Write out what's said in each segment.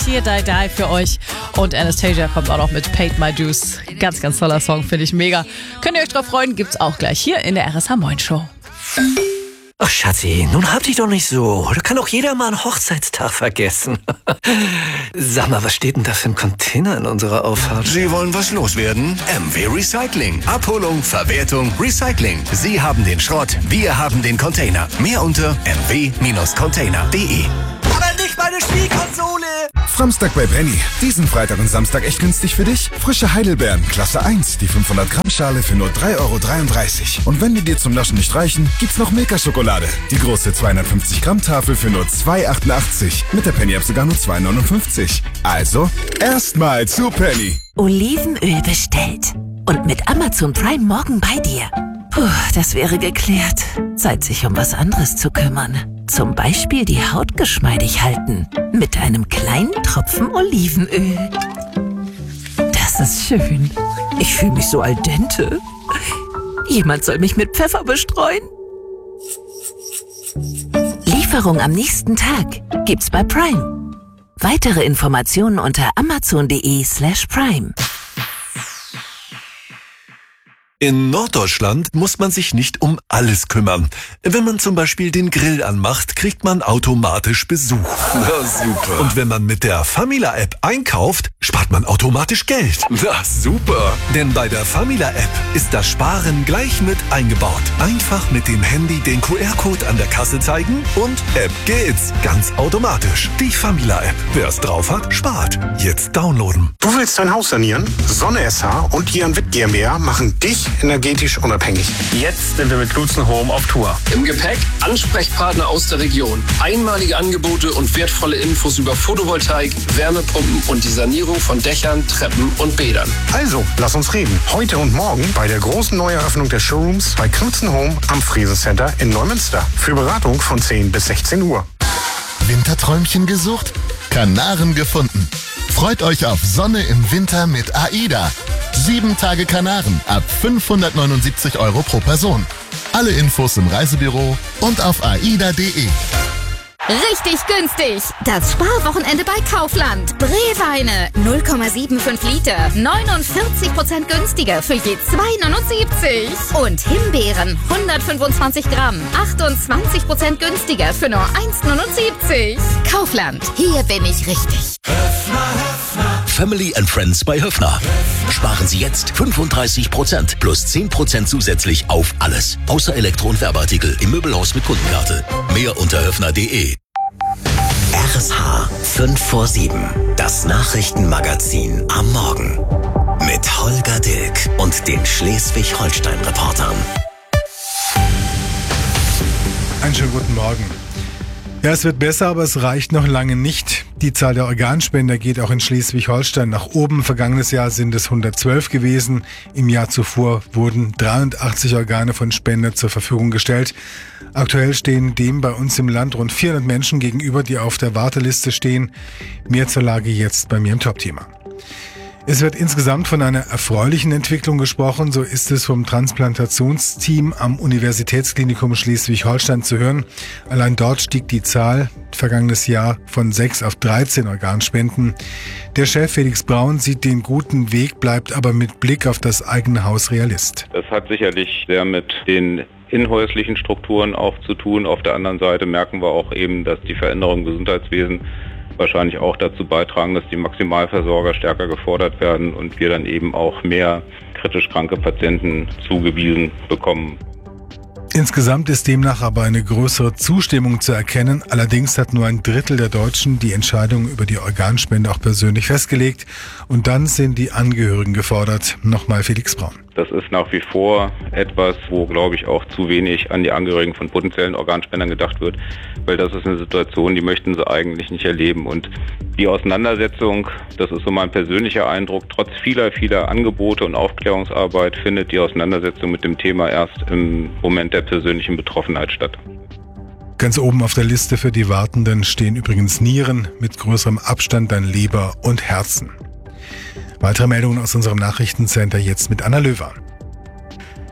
hier Die Die für euch. Und Anastasia kommt auch noch mit Paid My Dues. Ganz, ganz toller Song, finde ich mega. Könnt ihr euch drauf freuen, gibt's auch gleich hier in der RSH Moin Show. Ach Schatzi, nun hab dich doch nicht so. Da kann auch jeder mal einen Hochzeitstag vergessen. Sag mal, was steht denn da für ein Container in unserer Auffahrt? Sie wollen was loswerden? MW Recycling. Abholung, Verwertung, Recycling. Sie haben den Schrott, wir haben den Container. Mehr unter mw-container.de. Aber nicht meine Spielkonsole! Samstag bei Penny. Diesen Freitag und Samstag echt günstig für dich? Frische Heidelbeeren, Klasse 1, die 500 Gramm Schale für nur 3,33 €. Und wenn die dir zum Naschen nicht reichen, gibt's noch Milka-Schokolade. Die große 250 Gramm Tafel für nur 2,88. Mit der Penny-App sogar nur 2,59. Also, erstmal zu Penny. Olivenöl bestellt. Und mit Amazon Prime morgen bei dir. Puh, das wäre geklärt. Zeit, sich um was anderes zu kümmern. Zum Beispiel die Haut geschmeidig halten. Mit einem kleinen Tropfen Olivenöl. Das ist schön. Ich fühle mich so al dente. Jemand soll mich mit Pfeffer bestreuen. Lieferung am nächsten Tag gibt's bei Prime. Weitere Informationen unter amazon.de/prime. In Norddeutschland muss man sich nicht um alles kümmern. Wenn man zum Beispiel den Grill anmacht, kriegt man automatisch Besuch. Na super. Und wenn man mit der Famila-App einkauft, spart man automatisch Geld. Na super. Denn bei der Famila-App ist das Sparen gleich mit eingebaut. Einfach mit dem Handy den QR-Code an der Kasse zeigen und App geht's. Ganz automatisch. Die Famila-App. Wer es drauf hat, spart. Jetzt downloaden. Du willst dein Haus sanieren? Sonne SH und Jan Witt GmbH machen dich energetisch unabhängig. Jetzt sind wir mit Lutzen Home auf Tour. Im Gepäck Ansprechpartner aus der Region. Einmalige Angebote und wertvolle Infos über Photovoltaik, Wärmepumpen und die Sanierung von Dächern, Treppen und Bädern. Also, lass uns reden. Heute und morgen bei der großen Neueröffnung der Showrooms bei Knutzen Home am Friese Center in Neumünster. Für Beratung von 10 bis 16 Uhr. Winterträumchen gesucht? Kanaren gefunden. Freut euch auf Sonne im Winter mit AIDA. 7 Tage Kanaren ab 579 € pro Person. Alle Infos im Reisebüro und auf aida.de. Richtig günstig! Das Sparwochenende bei Kaufland. Breweine 0,75 Liter, 49% günstiger für je 2,79. Und Himbeeren 125 Gramm, 28% günstiger für nur 1,79. Kaufland, hier bin ich richtig. Family and Friends bei Höffner. Sparen Sie jetzt 35% plus 10% zusätzlich auf alles. Außer Elektro- und Werbeartikel im Möbelhaus mit Kundenkarte. Mehr unter höffner.de. RSH 5 vor 7. Das Nachrichtenmagazin am Morgen. Mit Holger Dilk und den Schleswig-Holstein-Reportern. Einen schönen guten Morgen. Ja, es wird besser, aber es reicht noch lange nicht. Die Zahl der Organspender geht auch in Schleswig-Holstein nach oben. Vergangenes Jahr sind es 112 gewesen. Im Jahr zuvor wurden 83 Organe von Spendern zur Verfügung gestellt. Aktuell stehen dem bei uns im Land rund 400 Menschen gegenüber, die auf der Warteliste stehen. Mehr zur Lage jetzt bei mir im Top-Thema. Es wird insgesamt von einer erfreulichen Entwicklung gesprochen, so ist es vom Transplantationsteam am Universitätsklinikum Schleswig-Holstein zu hören. Allein dort stieg die Zahl vergangenes Jahr von 6 auf 13 Organspenden. Der Chef Felix Braun sieht den guten Weg, bleibt aber mit Blick auf das eigene Haus Realist. Das hat sicherlich sehr mit den inhäuslichen Strukturen auch zu tun. Auf der anderen Seite merken wir auch eben, dass die Veränderungen im Gesundheitswesen wahrscheinlich auch dazu beitragen, dass die Maximalversorger stärker gefordert werden und wir dann eben auch mehr kritisch kranke Patienten zugewiesen bekommen. Insgesamt ist demnach aber eine größere Zustimmung zu erkennen. Allerdings hat nur ein Drittel der Deutschen die Entscheidung über die Organspende auch persönlich festgelegt. Und dann sind die Angehörigen gefordert. Nochmal Felix Braun. Das ist nach wie vor etwas, wo, glaube ich, auch zu wenig an die Angehörigen von potenziellen Organspendern gedacht wird, weil das ist eine Situation, die möchten sie eigentlich nicht erleben. Und die Auseinandersetzung, das ist so mein persönlicher Eindruck, trotz vieler Angebote und Aufklärungsarbeit findet die Auseinandersetzung mit dem Thema erst im Moment der persönlichen Betroffenheit statt. Ganz oben auf der Liste für die Wartenden stehen übrigens Nieren, mit größerem Abstand dann Leber und Herzen. Weitere Meldungen aus unserem Nachrichtencenter jetzt mit Anna Löwer.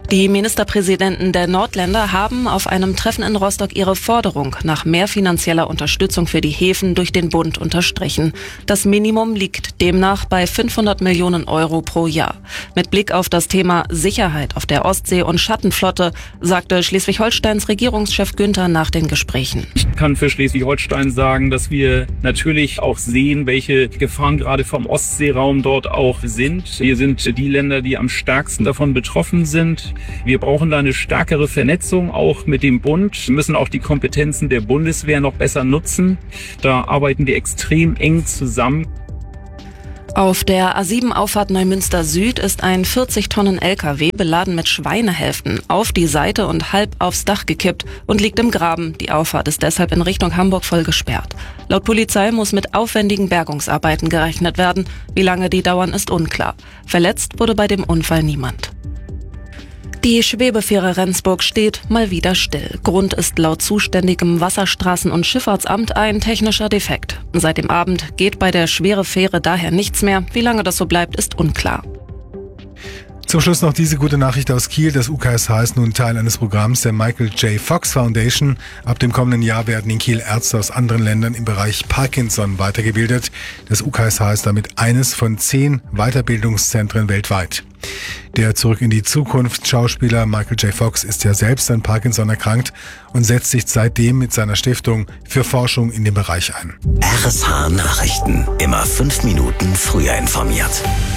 Die Ministerpräsidenten der Nordländer haben auf einem Treffen in Rostock ihre Forderung nach mehr finanzieller Unterstützung für die Häfen durch den Bund unterstrichen. Das Minimum liegt demnach bei 500 Millionen Euro pro Jahr. Mit Blick auf das Thema Sicherheit auf der Ostsee und Schattenflotte sagte Schleswig-Holsteins Regierungschef Günther nach den Gesprächen. Ich kann für Schleswig-Holstein sagen, dass wir natürlich auch sehen, welche Gefahren gerade vom Ostseeraum dort auch sind. Wir sind die Länder, die am stärksten davon betroffen sind. Wir brauchen da eine stärkere Vernetzung auch mit dem Bund. Wir müssen auch die Kompetenzen der Bundeswehr noch besser nutzen. Da arbeiten wir extrem eng zusammen. Auf der A7-Auffahrt Neumünster Süd ist ein 40-Tonnen-LKW beladen mit Schweinehälften auf die Seite und halb aufs Dach gekippt und liegt im Graben. Die Auffahrt ist deshalb in Richtung Hamburg voll gesperrt. Laut Polizei muss mit aufwendigen Bergungsarbeiten gerechnet werden. Wie lange die dauern, ist unklar. Verletzt wurde bei dem Unfall niemand. Die Schwebefähre Rendsburg steht mal wieder still. Grund ist laut zuständigem Wasserstraßen- und Schifffahrtsamt ein technischer Defekt. Seit dem Abend geht bei der Schwebefähre daher nichts mehr. Wie lange das so bleibt, ist unklar. Zum Schluss noch diese gute Nachricht aus Kiel. Das UKSH ist nun Teil eines Programms der Michael J. Fox Foundation. Ab dem kommenden Jahr werden in Kiel Ärzte aus anderen Ländern im Bereich Parkinson weitergebildet. Das UKSH ist damit eines von 10 Weiterbildungszentren weltweit. Der Zurück in die Zukunft Schauspieler Michael J. Fox ist ja selbst an Parkinson erkrankt und setzt sich seitdem mit seiner Stiftung für Forschung in dem Bereich ein. RSH Nachrichten. Immer 5 Minuten früher informiert.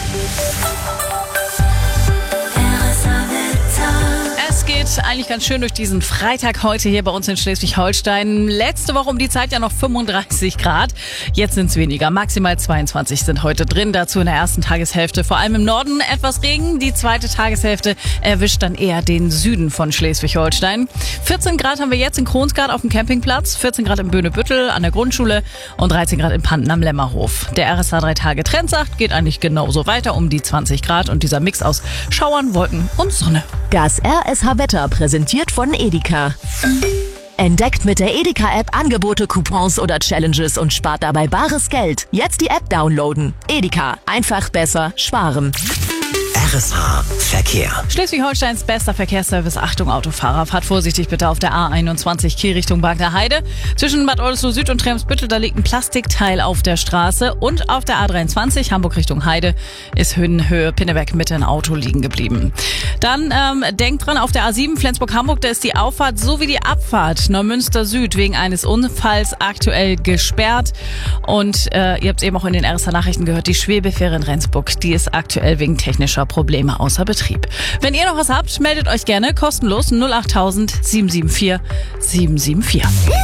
Geht eigentlich ganz schön durch diesen Freitag heute hier bei uns in Schleswig-Holstein. Letzte Woche um die Zeit ja noch 35 Grad. Jetzt sind es weniger. Maximal 22 sind heute drin. Dazu in der ersten Tageshälfte vor allem im Norden etwas Regen. Die zweite Tageshälfte erwischt dann eher den Süden von Schleswig-Holstein. 14 Grad haben wir jetzt in Kronsgard auf dem Campingplatz, 14 Grad in Böhnebüttel an der Grundschule und 13 Grad in Panten am Lämmerhof. Der RSH 3 Tage Trendsacht geht eigentlich genauso weiter um die 20 Grad und dieser Mix aus Schauern, Wolken und Sonne. Das RSH-Wetter präsentiert von Edeka. Entdeckt mit der Edeka-App Angebote, Coupons oder Challenges und spart dabei bares Geld. Jetzt die App downloaden. Edeka. Einfach besser sparen. RSH Verkehr. Schleswig-Holsteins bester Verkehrsservice. Achtung Autofahrer, fahrt vorsichtig bitte auf der A21 Kiel Richtung Wagner Heide. Zwischen Bad Oldesloe Süd und Tremsbüttel, da liegt ein Plastikteil auf der Straße. Und auf der A23 Hamburg Richtung Heide ist Höhenhöhe Pinneberg Mitte ein Auto liegen geblieben. Dann denkt dran, auf der A7 Flensburg-Hamburg, da ist die Auffahrt sowie die Abfahrt Neumünster Süd wegen eines Unfalls aktuell gesperrt. Und ihr habt es eben auch in den RSH Nachrichten gehört, die Schwebefähre in Rendsburg, die ist aktuell wegen technischer Probleme außer Betrieb. Wenn ihr noch was habt, meldet euch gerne kostenlos 08000 774 774.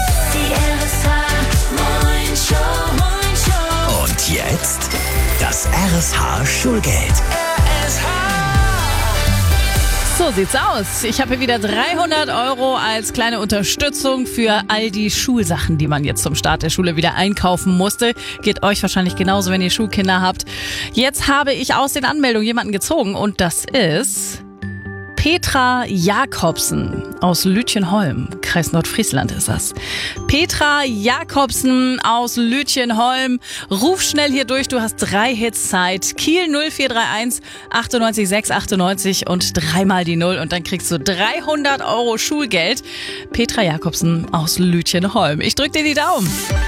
Und jetzt das RSH Schulgeld. So sieht's aus. Ich habe hier wieder 300 € als kleine Unterstützung für all die Schulsachen, die man jetzt zum Start der Schule wieder einkaufen musste. Geht euch wahrscheinlich genauso, wenn ihr Schulkinder habt. Jetzt habe ich aus den Anmeldungen jemanden gezogen und das ist Petra Jakobsen aus Lütjenholm. Kreis Nordfriesland ist das. Petra Jakobsen aus Lütjenholm. Ruf schnell hier durch, du hast 3 Hits Zeit. Kiel 0431 98 698 und 3 die 0 und dann kriegst du 300 € Schulgeld. Petra Jakobsen aus Lütjenholm. Ich drück dir die Daumen.